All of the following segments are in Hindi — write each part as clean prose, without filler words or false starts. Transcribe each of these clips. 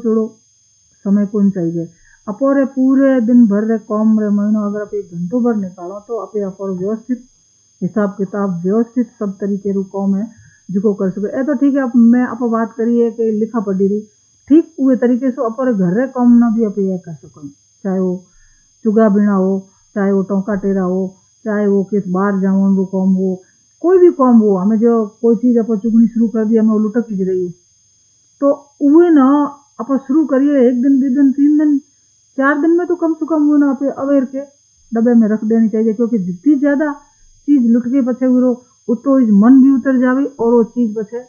चोड़ो समय कौन चाहिए। अपोरे पूरे दिन भर रे कॉम रे महीनों अगर आप 1 घंटो भर निकालो तो अपे अपोर व्यवस्थित हिसाब किताब व्यवस्थित सब तरीके रू कॉम है जो कर सके। ए तो ठीक है, अब मैं आप बात करिए कि लिखा पढ़ी रही ठीक उहे तरीके से अपोरे घर रे कॉम ना भी आप ये कर सको, चाहे वो चुगा बीना हो, चाहे वो टोंका टेरा हो, चाहे वो किस बाहर जावन रू कॉम हो, कोई भी कॉम हो। हमें जो कोई चीज आप चुगनी शुरू कर दी हमें वो लुटक ही रही है तो उहे ना आप शुरू करिए 1 दिन 2 दिन 3 दिन 4 दिन में तो कम से कम वो ना आप अवेयर के डब्बे में रख देनी चाहिए, क्योंकि जितनी ज्यादा चीज लुट के पछे वो उतो इस मन भी उतर जावे और वो चीज पछे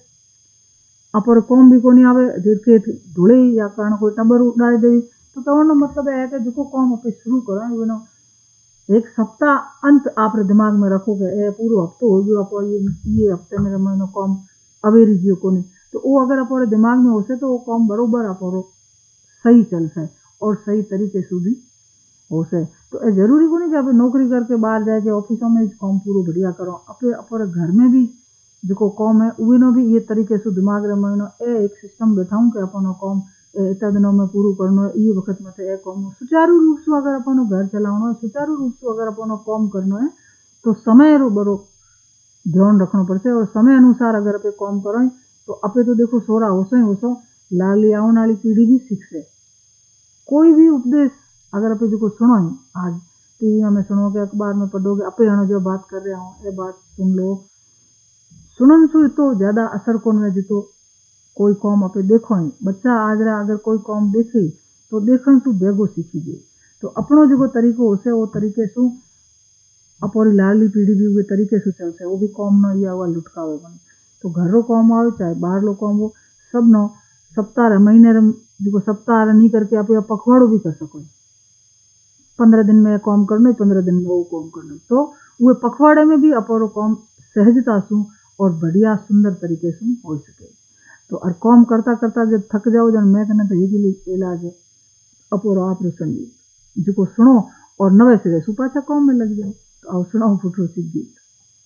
अपर कॉम भी कोनी आवे जिसके धुले या कारण कोई टबर उड़ाए देवी। तो कहने मतलब है कि जो कॉम आप शुरू करो वो ना 1 सप्ताह अंत आप दिमाग में रखोगे ए पूरा हफ्तो हो गयो आप ये हफ्ते मेरे महीनों कॉम अवेरी जियो कोनी, तो वो अगर आप दिमाग में होसे तो वो कॉम बरोबर आप सही चलसे और सही तरीके से भी होसे। तो ए जरूरी को नहीं कि आप नौकरी करके बाहर जाके ऑफिसों में कॉम पूरा बढ़िया करो, अपने घर में भी जो कॉम है उनो भी ये तरीके से दिमाग रे महीनो ए एक सिस्टम बैठाऊं कि अपनो कॉम इतना दिनों में पूरा करना है, ये वक्त में तो कॉम सुचारू रूप से अगर अपनो घर चलाना है, सुचारू रूप से अगर अपनो कॉम करना है तो समय रो बड़ो ध्यान रखना पड़से और समय अनुसार अगर आप कॉम करो तो अपे तो देखो सोरा होसो ही होसो लाली आने वाली पीढ़ी भी सीखसे। कोई भी उपदेश अगर आप जो सुनो ही आज टीवी में सुनोगे अखबार में पढ़ोगे अपे जो बात कर रहा हूँ ये बात सुन लो, सुनन सु तो ज्यादा असर कौन है जितो कोई कॉम अपे देखो ही बच्चा आज रहा अगर कोई कॉम देखे तो देखन सु बेगो सीखी जाए। तो अपनो जो तरीको होसे वो तरीके सु अपनी लाडली पीढ़ी भी वो तरीके से चलसे, वो भी कॉम न या हुआ लुटकावे बने। तो घर रो कॉम आओ चाहे बाहर लो कॉम हो सब नो सप्ताह महीने जो सप्ताह नहीं करके आप पखवाड़ो भी कर सको। 15 दिन में कॉम करना 15 दिन में वो कॉम करना तो वो पखवाड़े में भी अपरो कॉम सहजता सु और बढ़िया सुंदर तरीके से हो सके। तो और कॉम करता करता जब थक जाओ जन मैं कहना तो ये इलाज है अपोरो आप संगीत जो सुनो और नवे सिरे सुपाचा कॉम में लग जाओ। तो आओ सुनाओ फुटरो सिद्धी।